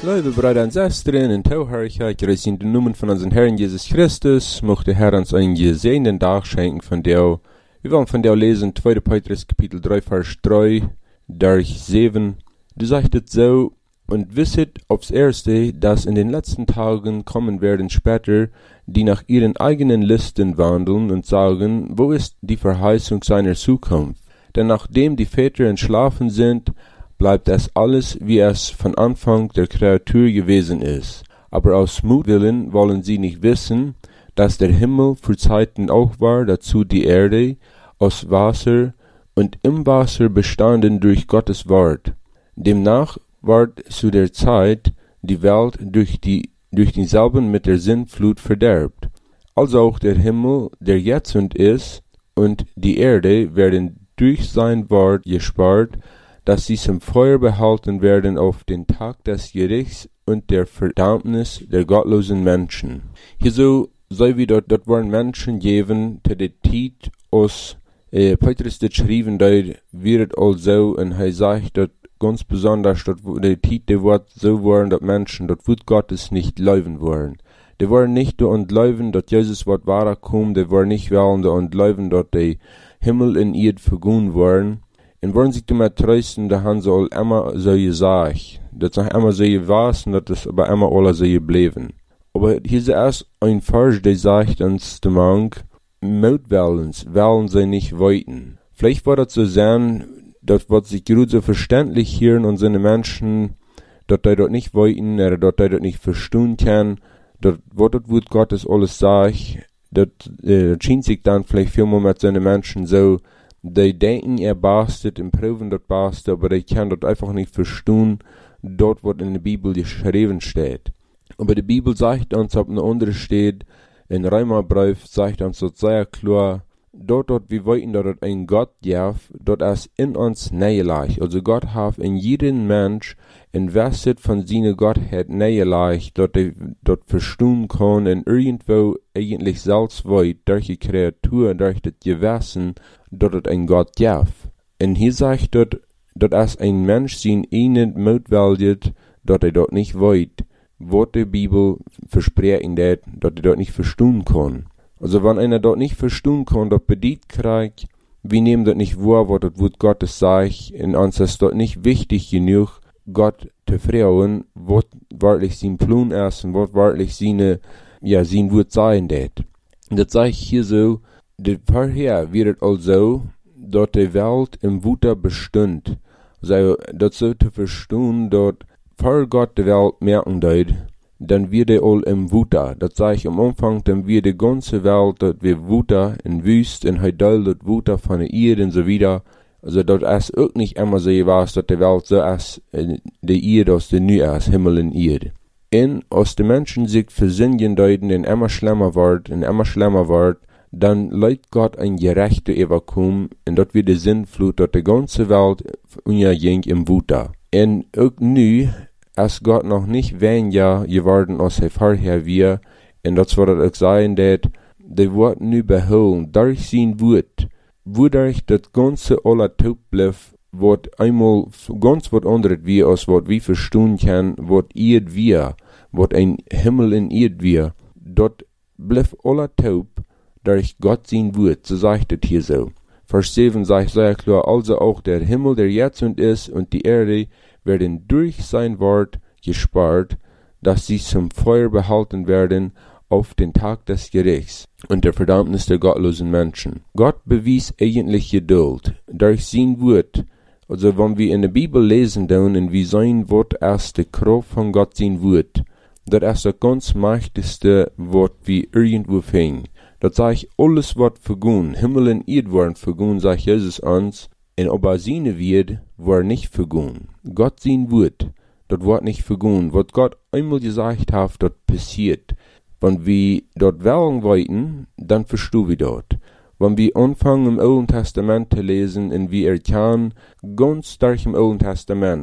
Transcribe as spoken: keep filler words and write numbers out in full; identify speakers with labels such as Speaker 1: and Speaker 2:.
Speaker 1: Liebe Brüder und Schwestern, in Tauherrlichkeit, grüß in den Namen von unserem Herrn Jesus Christus, möchte der Herr uns einen gesegneten Tag schenken von der. Wir wollen von der lesen, zweiter Petrus Kapitel drei, Vers drei, durch sieben. Du sagst so, und wisset aufs Erste, dass in den letzten Tagen kommen werden später, die nach ihren eigenen Listen wandeln und sagen, wo ist die Verheißung seiner Zukunft? Denn nachdem die Väter entschlafen sind, bleibt es alles, wie es von Anfang der Kreatur gewesen ist. Aber aus Mutwillen wollen sie nicht wissen, dass der Himmel für Zeiten auch war, dazu die Erde, aus Wasser und im Wasser bestanden durch Gottes Wort. Demnach ward zu der Zeit die Welt durch die durch dieselben mit der Sintflut verderbt. Also auch der Himmel, der jetzt und ist, und die Erde werden durch sein Wort gespart, dass sie zum Feuer behalten werden auf den Tag des Gerichts und der Verdammnis der gottlosen Menschen. Hierso sei wie dort, dort waren Menschen geben, die die Zeit aus, äh, Petrus das schrieben, da wird also, und er sagt, dort ganz besonders, dort die Zeit, die wird so waren, dass Menschen, dort wird Gottes nicht leuven wollen. Die waren nicht da und leuven, dass Jesus wird wahrer kommen, die waren nicht wollen da und leuven, dass die Himmel in Erd vergehen waren. Und wollen sich damit trösten, da haben sie all immer so gesagt, dass noch immer so gewesen, dass das aber immer alle so geblieben. Aber hier ist erst ein Vers, der sagt uns, der Mann, Mutwellens, wollen sie nicht weiten. Vielleicht wird das so sein, dass was sich gut so verständlich hier und seine Menschen, dass die dort nicht weiten, oder dass die dort nicht verstehen können, dass was das Wort Gottes alles sagt, das äh, schien sich dann vielleicht vielmal mit seinen Menschen so, die denken, er bastet und proben dort bastet, aber die können dort einfach nicht verstehen, dort, was in der Bibel geschrieben steht. Aber die Bibel sagt uns, ob eine andere steht, in Römerbrief sagt uns dort sehr klar, dort, dort, wir wollten dort ein Gott darf, dort ist in uns nähelich. Also Gott hat in jeden Mensch investet von seiner Gottheit nähelich, dort, dort verstehen kann und irgendwo eigentlich selbst weit, durch die Kreatur, durch das Gewesen, dort ein Gott darf. Und hier sagt dort, dort ist ein Mensch sein ihnen mutwählt, dort er dort nicht weit, was die Bibel versprechen dat, dort er dort nicht verstehen kann. Also wenn einer dort nicht verstehen kann, dort bedient kriegt, wir nehmen dort nicht wahr, was das Wort Gottes sagt, und uns ist dort nicht wichtig genug, Gott zu fragen, was wirklich sein Plan ist und was wirklich seine, ja, sein Wort sein dat. Und das sage ich hier so, de vorher wird also, dort die Welt im Wuter bestund. Also, das so zu verstehen, dort vor Gott die Welt merken dort, dann wird er all im Wuter. Das sage ich am Anfang, dann wird die ganze Welt, dort wir Wuter, in Wüst, in Heidel, dort Wuter von der Erde und so wieder. Also, dort ist auch nicht immer so gewesen, dass die Welt so ist, die Erde aus der Neu ist, Himmel und Erde. Und aus den Menschen sich versinnen deuten, und immer schlimmer wird, und immer schlimmer wird, dann leidt Gott ein gerechter Evakuum, und dort wird die Sintflut, dort die ganze Welt unterging im Wuter. Und auch nu ist Gott noch nicht weniger geworden, als er vorher war, und das wird auch sein, dass die Wort nu beholen, durch sein Wort, wodurch das ganze aller Taub bleibt, wird einmal ganz was anderes wie, als was wir verstehen können, was Erd wir, was ein Himmel in Erd wir, dort bleibt aller Taub, durch Gott sein Wort, so sagt es hier so. Vers sieben sagt sehr klar, also auch der Himmel, der jetzt und ist, und die Erde werden durch sein Wort gespart, dass sie zum Feuer behalten werden auf den Tag des Gerichts und der Verdammnis der gottlosen Menschen. Gott bewies eigentlich Geduld durch sein Wort. Also wenn wir in der Bibel lesen dann, und wie sein Wort ist die Kraft von Gott sein Wort, das ist das ganz mächtigste Wort, wie irgendwo fing. Das sag ich, alles wird vergehen. Himmel und Erd waren vergehen, sagt Jesus uns. Und aber seine wird, war nicht vergehen. Gott sein Wort, das wird nicht vergehen. Was Gott einmal gesagt hat, das passiert. Wenn wir dort wollen wollten, dann verstehen wir dort. Wenn wir anfangen im Alten Testament zu lesen, und wir erkennen, ganz stark im Alten Testament,